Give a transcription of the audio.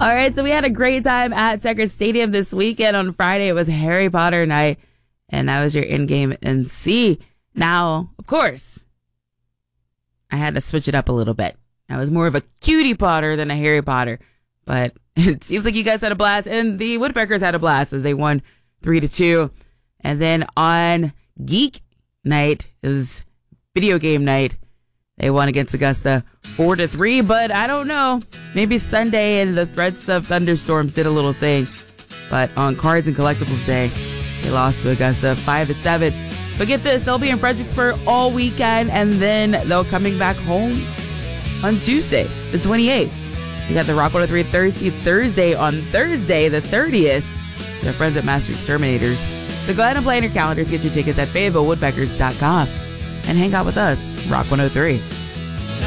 All right, so we had a great time at Checker Stadium this weekend. On Friday, it was Harry Potter night, and I was your in-game MC. Now, of course, I had to switch it up a little bit. I was more of a cutie Potter than a Harry Potter, but it seems like you guys had a blast, and the Woodpeckers had a blast as they won 3-2. And then on Geek night, it was video game night. They won against Augusta 4-3, but I don't know. Maybe Sunday and the threats of thunderstorms did a little thing. But on Cards and Collectibles Day, they lost to Augusta 5-7. But get this, they'll be in Fredericksburg all weekend, and then they'll coming back home on Tuesday, the 28th. You got the Rock 103 Thursday on Thursday, the 30th. Their friends at Master Exterminators. So go ahead and plan your calendars. Get your tickets at FayettevilleWoodpeckers.com and hang out with us, Rock 103.